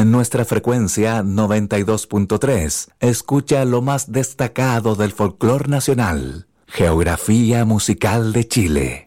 En nuestra frecuencia 92.3, escucha lo más destacado del folclore nacional. Geografía musical de Chile.